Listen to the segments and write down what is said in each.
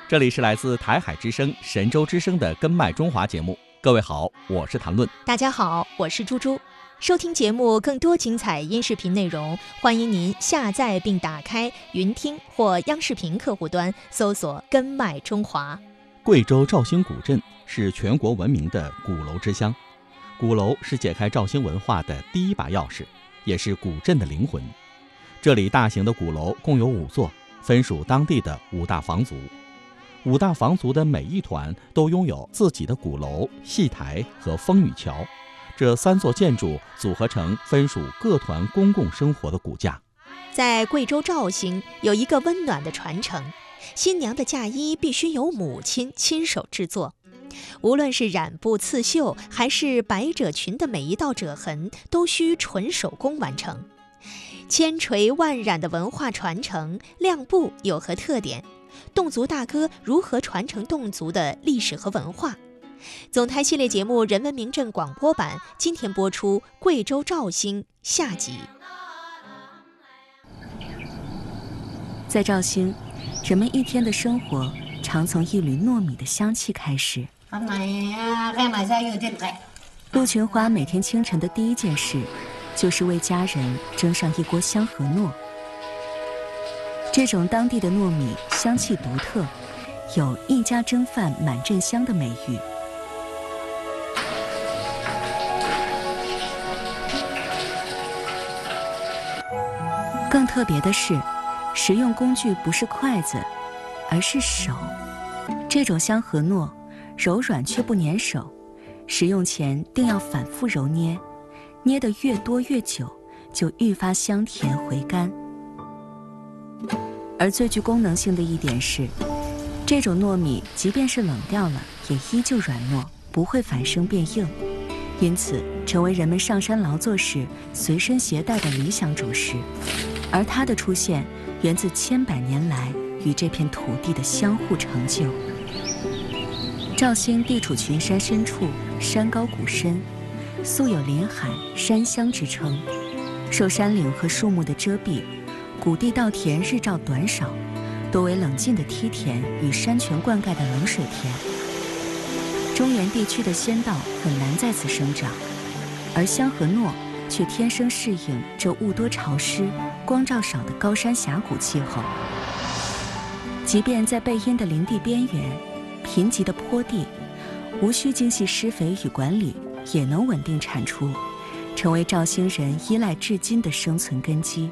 这里是来自台海之声、神州之声的《根脉中华》节目。各位好，我是谭论。 大家好，我是猪猪。收听节目更多精彩音视频内容，欢迎您下载并打开云听或央视频客户端，搜索“根脉中华”。 贵州肇兴古镇是全国闻名的鼓楼之乡，鼓楼是解开肇兴文化的第一把钥匙，也是古镇的灵魂。这里大型的鼓楼共有5座，分属当地的5大房族。5大房族的每一团都拥有自己的鼓楼、戏台和风雨桥，这3座建筑组合成分属各团公共生活的骨架。 在贵州肇兴有一个温暖的传承，新娘的嫁衣必须由母亲亲手制作，无论是染布刺绣还是百褶裙的每一道褶痕，都需纯手工完成。千锤万染的文化传承，亮布有何特点？侗族大哥如何传承侗族的历史和文化？总台系列节目《人文名镇》广播版今天播出贵州肇兴下集。 在肇兴，人们一天的生活常从一缕糯米的香气开始。陆群花每天清晨的第一件事，就是为家人蒸上一锅香河糯。这种当地的糯米香气独特，有一家蒸饭满镇香的美誉。更特别的是，食用工具不是筷子，而是手。这种香河糯柔软却不粘手，食用前定要反复揉捏，捏得越多越久，就愈发香甜回甘。而最具功能性的一点是，这种糯米即便是冷掉了，也依旧软糯，不会反生变硬，因此成为人们上山劳作时随身携带的理想主食。而它的出现源自千百年来与这片土地的相互成就。肇兴地处群山深处，山高谷深，素有林海山乡之称。受山岭和树木的遮蔽，谷地稻田日照短少，多为冷浸的梯田与山泉灌溉的冷水田。中原地区的仙稻很难在此生长，而香河糯却天生适应这雾多潮湿、光照少的高山峡谷气候。即便在背阴的林地边缘、贫瘠的坡地，无需精细施肥与管理，也能稳定产出，成为肇兴人依赖至今的生存根基。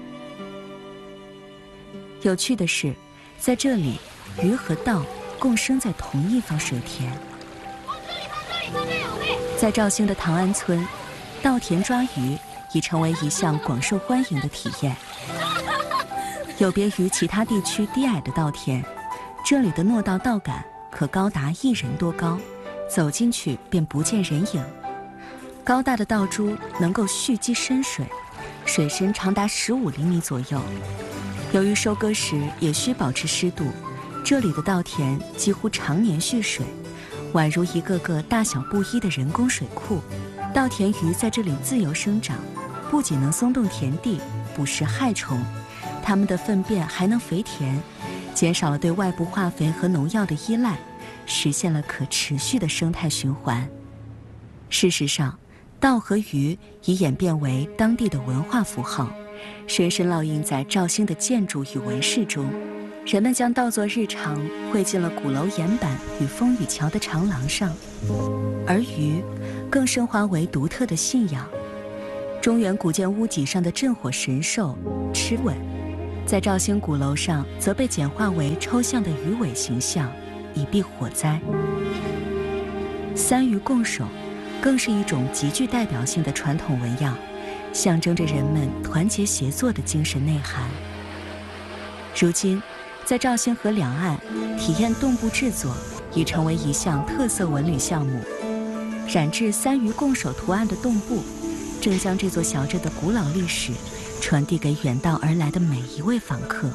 有趣的是，在这里，鱼和稻共生在同一方水田。在肇兴的唐安村，稻田抓鱼已成为一项广受欢迎的体验。有别于其他地区低矮的稻田，这里的糯稻稻杆可高达1人多高，走进去便不见人影。高大的稻株能够蓄积深水，水深长达15厘米左右。由于收割时也需保持湿度，这里的稻田几乎常年蓄水，宛如一个个大小不一的人工水库。稻田鱼在这里自由生长，不仅能松动田地，捕食害虫，它们的粪便还能肥田，减少了对外部化肥和农药的依赖，实现了可持续的生态循环。事实上，稻和鱼已演变为当地的文化符号，深深烙印在肇兴的建筑与纹饰中。人们将稻作日常绘进了鼓楼檐板与风雨桥的长廊上，而鱼更升华为独特的信仰。中原古建屋脊上的镇火神兽螭吻，在肇兴鼓楼上则被简化为抽象的鱼尾形象，以避火灾。3鱼共守更是一种极具代表性的传统纹样，象征着人们团结协作的精神内涵。如今，在肇兴河两岸体验侗布制作已成为一项特色文旅项目。染制3鱼共守图案的侗布，正将这座小镇的古老历史传递给远道而来的每一位访客。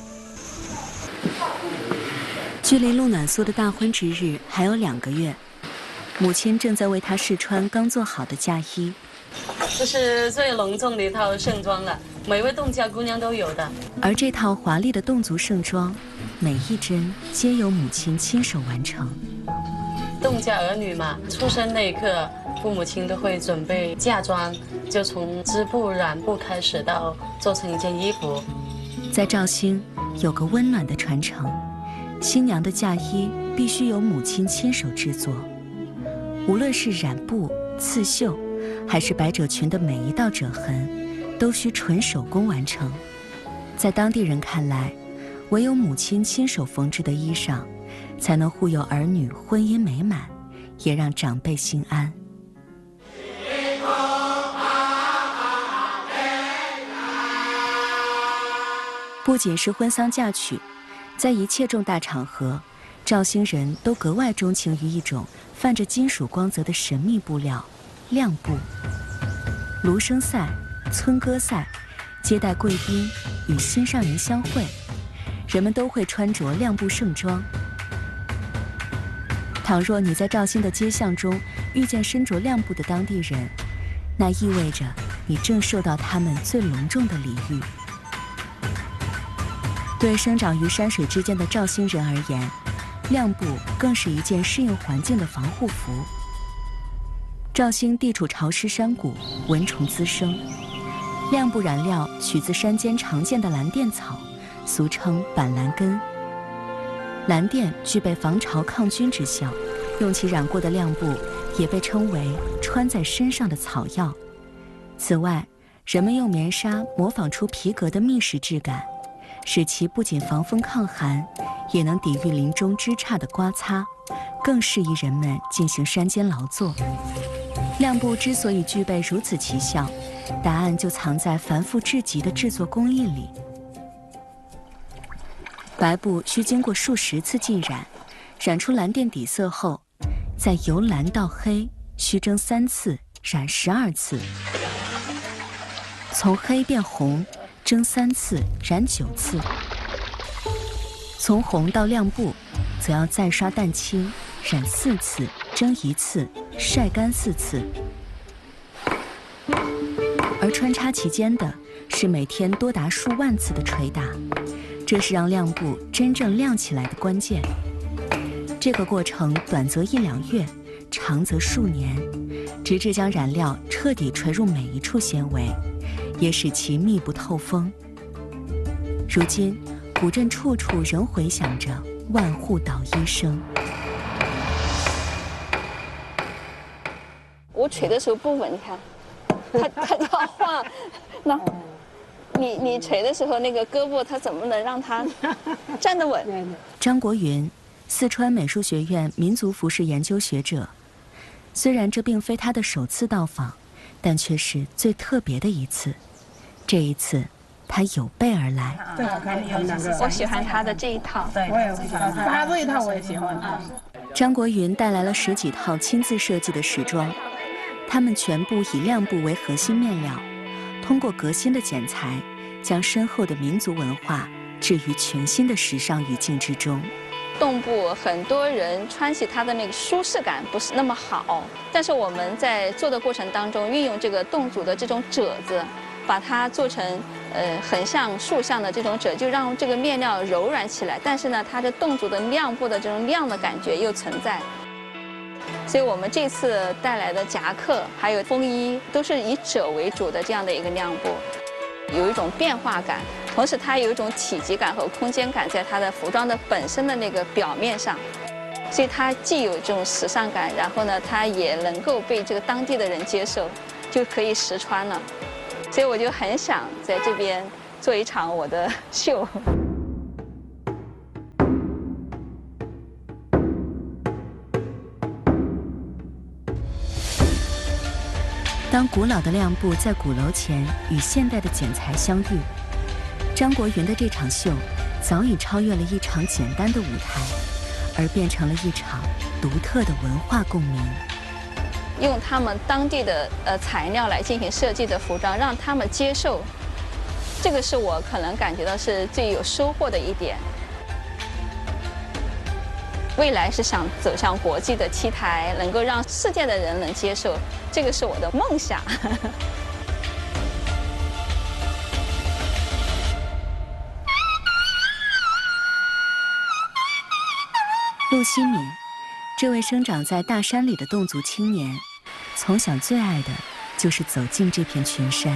距离陆暖苏的大婚之日还有2个月，母亲正在为她试穿刚做好的嫁衣。 这是最隆重的一套盛装了，每位侗家姑娘都有的。 而这套华丽的侗族盛装， 每一针皆由母亲亲手完成。 侗家儿女嘛，出生那一刻，父母亲都会准备嫁妆，就从织布、染布开始到做成一件衣服。 在绍兴有个温暖的传承，新娘的嫁衣必须由母亲亲手制作，无论是染布、刺绣，还是百褶裙的每一道褶痕，都需纯手工完成。在当地人看来，唯有母亲亲手缝制的衣裳，才能护佑儿女婚姻美满，也让长辈心安。不仅是婚丧嫁娶，在一切重大场合，绍兴人都格外钟情于一种泛着金属光泽的神秘布料——亮布。芦笙赛、村歌赛、接待贵宾与心上人相会，人们都会穿着亮布盛装。倘若你在绍兴的街巷中遇见身着亮布的当地人，那意味着你正受到他们最隆重的礼遇。对生长于山水之间的绍兴人而言，亮布更是一件适应环境的防护服。绍兴地处潮湿山谷，蚊虫滋生，亮布染料取自山间常见的蓝靛草，俗称板蓝根。蓝靛具备防潮抗菌之效，用其染过的亮布也被称为穿在身上的草药。此外，人们用棉纱模仿出皮革的密实质感，使其不仅防风抗寒，也能抵御林中枝杈的刮擦，更适宜人们进行山间劳作。亮布之所以具备如此奇效，答案就藏在繁复至极的制作工艺里。白布需经过数十次浸染，染出蓝靛底色后，再由蓝到黑需蒸3次，染12次；从黑变红，蒸3次，染9次；从红到亮布，则要再刷蛋清，染4次，蒸1次，晒干4次。而穿插其间的是每天多达数万次的捶打，这是让亮布真正亮起来的关键。这个过程短则1、2月，长则数年，直至将染料彻底垂入每一处纤维，也使其密不透风。如今，古镇处处仍回响着万户捣衣声。 我捶的时候不稳，你看，它就要晃。那你捶的时候，那个胳膊它怎么能让它站得稳？ 张国云，四川美术学院民族服饰研究学者。虽然这并非他的首次到访，但却是最特别的一次。这一次，他有备而来。 我喜欢他的这一套， 对，我也喜欢他这一套，我也喜欢。 张国云带来了10几套亲自设计的时装，它们全部以亮布为核心面料，通过革新的剪裁，将深厚的民族文化置于全新的时尚语境之中。 侗布很多人穿起它的那个舒适感不是那么好，但是我们在做的过程当中，运用这个侗族的这种褶子，把它做成横向、竖向的这种褶，就让这个面料柔软起来。但是呢，它的侗族的亮布的这种亮的感觉又存在。所以我们这次带来的夹克还有风衣，都是以褶为主的这样的一个亮布，有一种变化感。同时，它有一种体积感和空间感在它的服装的本身的那个表面上，所以它既有这种时尚感，然后呢，它也能够被这个当地的人接受，就可以实穿了。所以我就很想在这边做一场我的秀。 当古老的亮布在鼓楼前与现代的剪裁相遇，张国云的这场秀早已超越了一场简单的舞台，而变成了一场独特的文化共鸣。 用他们当地的材料来进行设计的服装，让他们接受，这个是我可能感觉到是最有收获的一点。未来是想走向国际的 T 台，能够让世界的人能接受，这个是我的梦想。 陆希敏，这位生长在大山里的侗族青年，从小最爱的就是走进这片群山。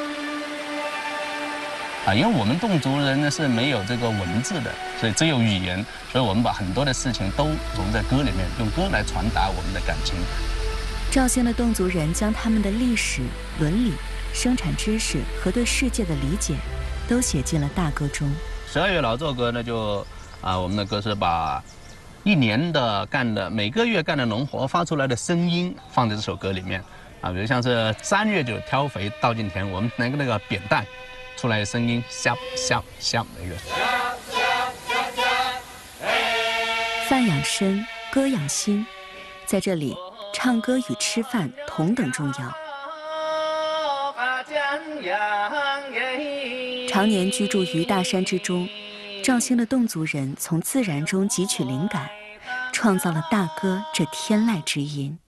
因为我们侗族人呢是没有这个文字的，所以只有语言，所以我们把很多的事情都融在歌里面，用歌来传达我们的感情。 肇兴的侗族人将他们的历史、伦理、生产知识和对世界的理解，都写进了大歌中。 12月劳作歌呢，就我们的歌是把一年的每个月干的农活发出来的声音放在这首歌里面比如像是3月就挑肥倒进田，我们那个扁担出来的声音，笑笑笑那个。 饭养身，歌养心，在这里，唱歌与吃饭同等重要。常年居住于大山之中，肇兴的侗族人从自然中汲取灵感，创造了大歌这天籁之音。